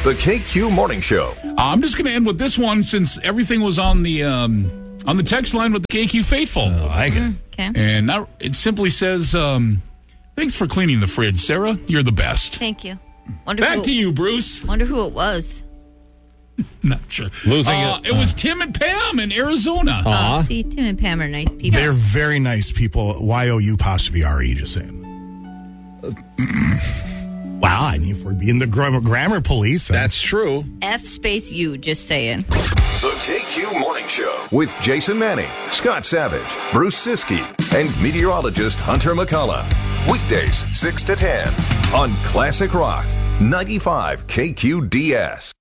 The KQ Morning Show. I'm just going to end with this one since everything was on the text line with the KQ faithful. I like it. Okay. And now it simply says, thanks for cleaning the fridge, Sarah. You're the best. Thank you. Back to you, Bruce. Wonder who it was. Not sure. Losing it. It was Tim and Pam in Arizona. See, Tim and Pam are nice people. They're very nice people. Y-O-U-R-E, just saying. Wow, I mean, if we're being the grammar police. That's true. F-U, just saying. The KQ Morning Show with Jason Manning, Scott Savage, Bruce Siskey, and meteorologist Hunter McCullough. Weekdays 6 to 10 on Classic Rock 95 KQDS.